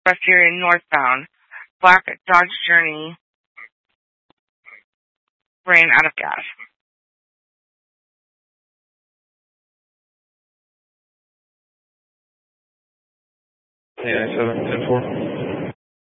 Presbyterian northbound. Black Dodge Journey ran out of gas. Yeah, 7, 10-4.